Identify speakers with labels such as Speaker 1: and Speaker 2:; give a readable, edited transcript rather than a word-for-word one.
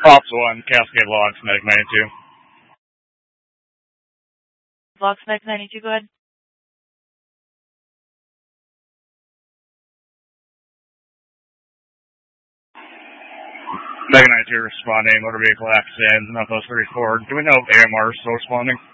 Speaker 1: Ops 1, Cascade Logs, Medic 92.
Speaker 2: Logs, Medic 92, go ahead.
Speaker 1: Medic 92 responding, motor vehicle accident, Memphis 34. Do we know if AMR is still responding?